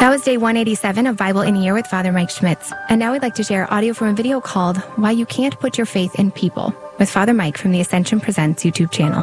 That was day 187 of Bible in a Year with Father Mike Schmitz. And now we'd like to share audio from a video called Why You Can't Put Your Faith in People with Father Mike from the Ascension Presents YouTube channel.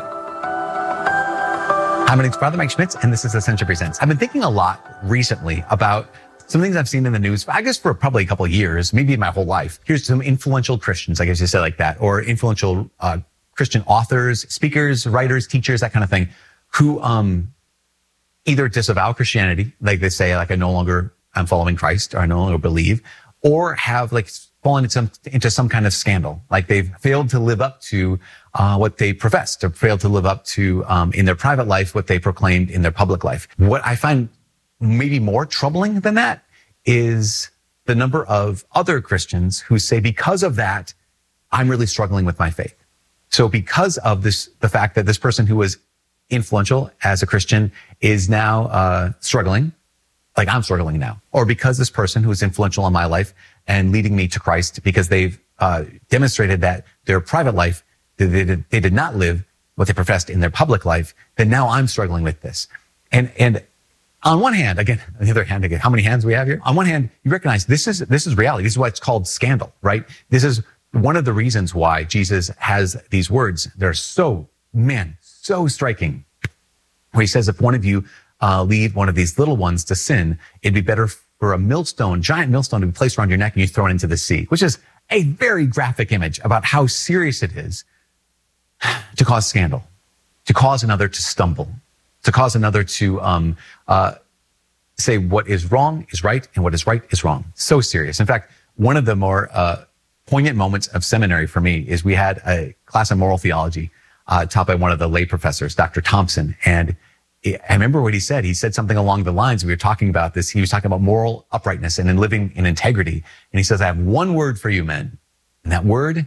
Hi, my name's Father Mike Schmitz, and this is Ascension Presents. I've been thinking a lot recently about some things I've seen in the news, I guess for probably a couple of years, maybe my whole life. Here's some influential Christians, I guess you say like that, or influential Christian authors, speakers, writers, teachers, that kind of thing, who either disavow Christianity, like they say, like I'm following Christ, or I no longer believe, or have like fallen into some kind of scandal, like they've failed to live up to what they professed, or failed to live up to in their private life what they proclaimed in their public life. What I find maybe more troubling than that is the number of other Christians who say, because of that, I'm really struggling with my faith. So because of this, the fact that this person who was influential as a Christian is now struggling, like I'm struggling now, or because this person who is influential in my life and leading me to Christ, because they've demonstrated that their private life, they did not live what they professed in their public life, then now I'm struggling with this. And on one hand, again, on the other hand, again, how many hands we have here? On one hand, you recognize this is reality. This is what's called scandal, right? This is one of the reasons why Jesus has these words. They're so striking, where he says, if one of you lead one of these little ones to sin, it'd be better for a giant millstone to be placed around your neck and you throw it into the sea, which is a very graphic image about how serious it is to cause scandal, to cause another to stumble, to cause another to say what is wrong is right and what is right is wrong. So serious. In fact, one of the more poignant moments of seminary for me is we had a class of moral theology taught by one of the lay professors, Dr. Thompson. And I remember what he said. He said something along the lines, we were talking about this. He was talking about moral uprightness and in living in integrity. And he says, I have one word for you, men. And that word